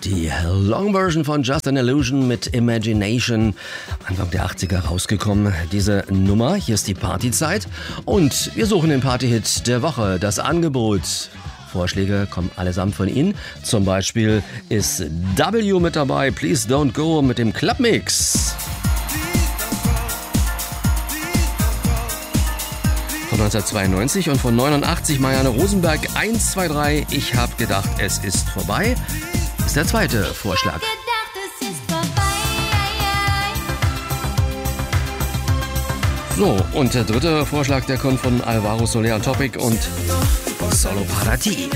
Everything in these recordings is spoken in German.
Die Long-Version von Just an Illusion mit Imagination, Anfang der 80er rausgekommen. Diese Nummer, hier ist die Partyzeit und wir suchen den Partyhit der Woche, das Angebot. Vorschläge kommen allesamt von Ihnen. Zum Beispiel ist W mit dabei, Please Don't Go mit dem Clubmix. Von 1992 und von 89 Marianne Rosenberg 1, 2, 3. Ich hab gedacht, es ist vorbei. Ist der zweite Vorschlag. So, und der dritte Vorschlag, der kommt von Alvaro Soler Topic und Solo para ti.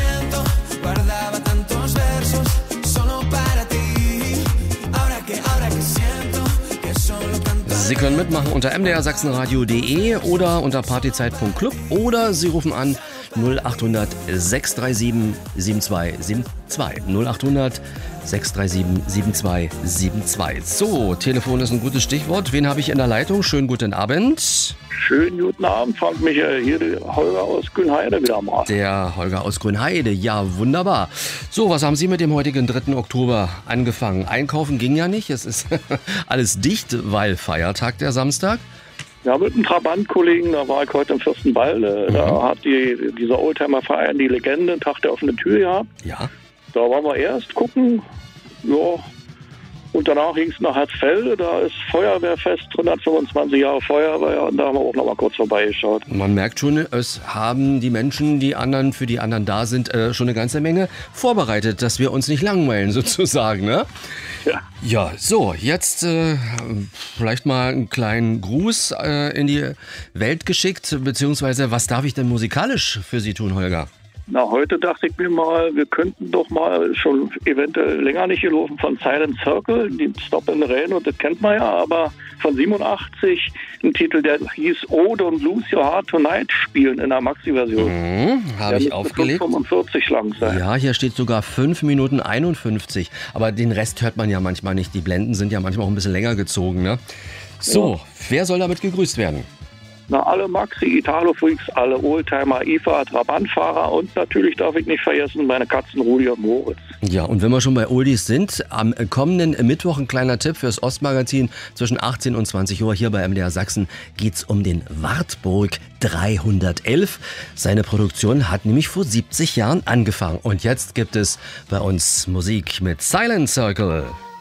Sie können mitmachen unter mdrsachsenradio.de oder unter partyzeit.club oder Sie rufen an 0800 637 7272. 0800 637 7272. So, Telefon ist ein gutes Stichwort. Wen habe ich in der Leitung? Schönen guten Abend. Schönen guten Abend, Frank Michael. Hier der Holger aus Grünheide wieder mal. Der Holger aus Grünheide, ja wunderbar. So, was haben Sie mit dem heutigen 3. Oktober angefangen? Einkaufen ging ja nicht, es ist alles dicht, weil Feiertag der Samstag. Ja, mit einem Trabant-Kollegen, da war ich heute im Fürstenwalde. Da hat dieser Oldtimer-Verein die Legende Tag der offenen Tür gehabt. Ja. Da waren wir erst gucken, ja, und danach ging es nach Herzfelde, da ist Feuerwehrfest, 125 Jahre Feuerwehr, und da haben wir auch noch mal kurz vorbeigeschaut. Man merkt schon, es haben die Menschen, für die anderen da sind, schon eine ganze Menge vorbereitet, dass wir uns nicht langweilen sozusagen, ne? Ja. Ja, so, jetzt vielleicht mal einen kleinen Gruß in die Welt geschickt, beziehungsweise was darf ich denn musikalisch für Sie tun, Holger? Na, heute dachte ich mir mal, wir könnten doch mal schon eventuell länger nicht gelaufen von Silent Circle, die Stop in the Rain, und das kennt man ja, aber von 87 ein Titel, der hieß Oh, Don't Lose Your Heart Tonight, spielen in der Maxi-Version. Habe ich aufgelegt. 45 lang sein. Ja, hier steht sogar 5 Minuten 51, aber den Rest hört man ja manchmal nicht. Die Blenden sind ja manchmal auch ein bisschen länger gezogen, ne? So, wer soll damit gegrüßt werden? Na, alle Maxi, Italo-Freaks, alle Oldtimer, IFA, Trabantfahrer und natürlich darf ich nicht vergessen, meine Katzen Rudi und Moritz. Ja, und wenn wir schon bei Oldies sind, am kommenden Mittwoch ein kleiner Tipp fürs Ostmagazin. Zwischen 18 und 20 Uhr hier bei MDR Sachsen geht's um den Wartburg 311. Seine Produktion hat nämlich vor 70 Jahren angefangen. Und jetzt gibt es bei uns Musik mit Silent Circle.